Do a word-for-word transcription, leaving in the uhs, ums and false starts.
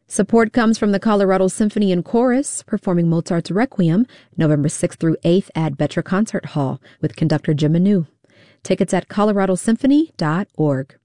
Support comes from the Colorado Symphony and Chorus, performing Mozart's Requiem November sixth through eighth at Betra Concert Hall with conductor Jim Manu. Tickets at colorado symphony dot org.